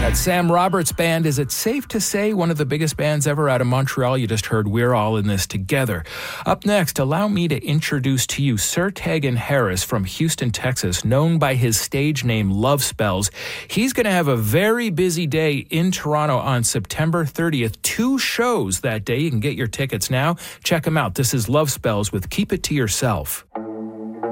That Sam Roberts Band, is it safe to say one of the biggest bands ever out of Montreal? You just heard We're All in This Together. Up next, allow me to introduce to you Sir Tegan Harris from Houston, Texas, known by his stage name Love Spells. He's going to have a very busy day in Toronto on September 30th. 2 shows that day. You can get your tickets now. Check him out. This is Love Spells with Keep It to Yourself.